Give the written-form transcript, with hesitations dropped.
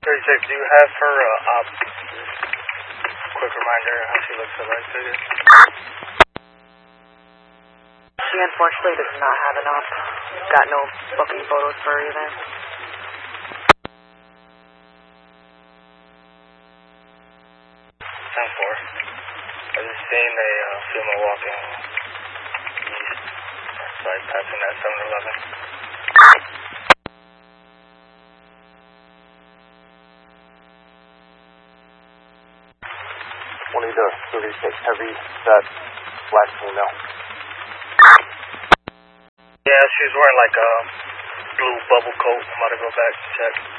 36, do you have her quick reminder how she looks like to you? She unfortunately does not have an op. Got no booking photos for her either. Time 4. I just seen a female walking east, like passing that 7-Eleven. 20 to 36 heavy, that black female. Yeah, she was wearing like a blue bubble coat. I'm about to go back and check.